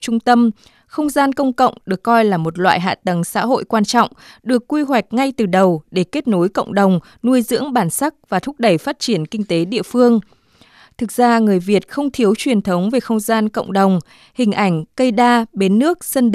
trung tâm, không gian công cộng được coi là một loại hạ tầng xã hội quan trọng, được quy hoạch ngay từ đầu để kết nối cộng đồng, nuôi dưỡng bản sắc và thúc đẩy phát triển kinh tế địa phương. Thực ra, người Việt không thiếu truyền thống về không gian cộng đồng, hình ảnh cây đa, bến nước, sân